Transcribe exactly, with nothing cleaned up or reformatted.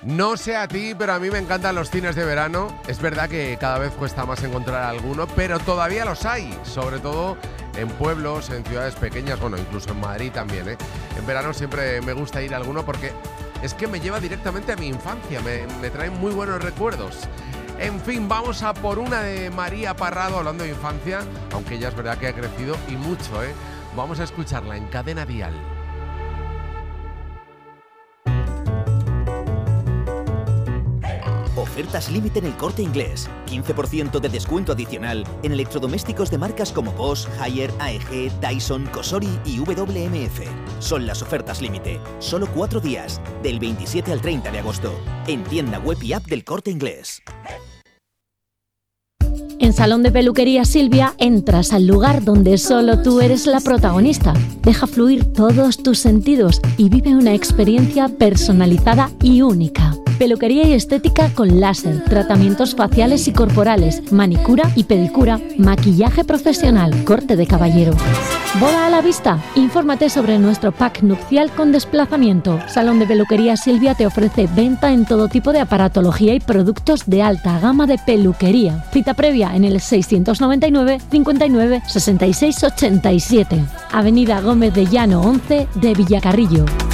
No sé a ti, pero a mí me encantan los cines de verano. Es verdad que cada vez cuesta más encontrar alguno, pero todavía los hay, sobre todo en pueblos, en ciudades pequeñas, bueno, incluso en Madrid también, ¿eh? En verano siempre me gusta ir a alguno porque es que me lleva directamente a mi infancia, me, me trae muy buenos recuerdos. En fin, vamos a por una de María Parrado, hablando de infancia, aunque ya es verdad que ha crecido y mucho, ¿eh? Vamos a escucharla en Cadena Dial. Ofertas límite en El Corte Inglés. quince por ciento de descuento adicional en electrodomésticos de marcas como Bosch, Haier, A E G, Dyson, Cosori y W M F. Son las ofertas límite. Solo cuatro días, del veintisiete al treinta de agosto. En tienda web y app del Corte Inglés. En Salón de Peluquería Silvia entras al lugar donde solo tú eres la protagonista. Deja fluir todos tus sentidos y vive una experiencia personalizada y única. Peluquería y estética con láser, tratamientos faciales y corporales, manicura y pedicura, maquillaje profesional, corte de caballero. ¿Boda a la vista? Infórmate sobre nuestro pack nupcial con desplazamiento. Salón de Peluquería Silvia te ofrece venta en todo tipo de aparatología y productos de alta gama de peluquería. Cita previa en el seiscientos noventa y nueve, cincuenta y nueve, sesenta y seis ochenta y siete. Avenida Gómez de Llano once de Villacarrillo.